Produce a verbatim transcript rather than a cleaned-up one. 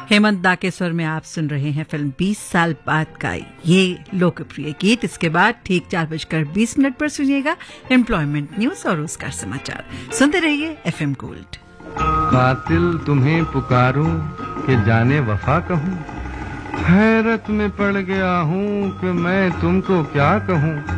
हेमंत दा के स्वर में आप सुन रहे हैं फिल्म बीस साल बाद का ये लोकप्रिय गीत। इसके बाद ठीक चार बजकर बीस मिनट पर सुनिएगा एम्प्लॉयमेंट न्यूज और रोजगार समाचार। सुनते रहिए एफएम गोल्ड। कातिल तुम्हें पुकारूं कि जाने वफा कहूं, हैरत में पड़ गया हूं कि मैं तुमको क्या कहूं।